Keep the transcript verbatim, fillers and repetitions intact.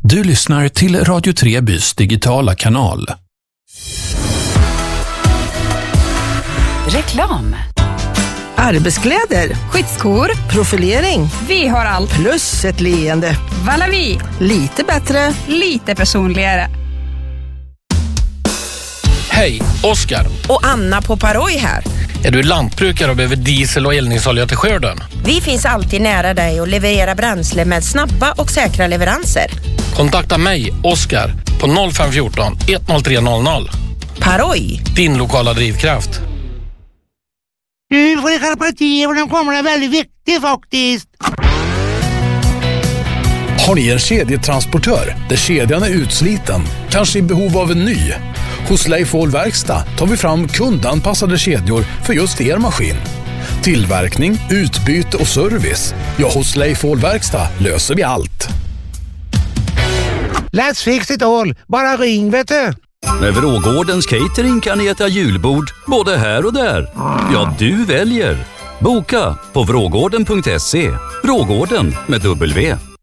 Du lyssnar till Radio Trebys digitala kanal. Reklam. Arbetskläder, Skyddsskor. profilering, Vi har allt. plus ett leende. Valavi. Lite bättre. Lite personligare. Hej, Oskar. Och Anna på Paroj här. Är du lantbrukare och behöver diesel och eldningsolja till skörden? Vi finns alltid nära dig och levererar bränsle med snabba och säkra leveranser. Kontakta mig, Oskar, på noll fem ett fyra ett noll tre noll noll. Paroj. Din lokala drivkraft. Du får i karpatier och de kommer är väldigt viktigt faktiskt. Har ni en kedjetransportör där kedjan är utsliten, kanske i behov av en ny? Hos Leif Ahl Verkstad tar vi fram kundanpassade kedjor för just er maskin. Tillverkning, utbyte och service. Ja, hos Leif Ahl Verkstad löser vi allt. Let's fix it all. Bara ring, vet du. Med Vrågårdens catering kan ni äta julbord både här och där. Ja, du väljer. Boka på vrågården punkt se. Vrågården med W.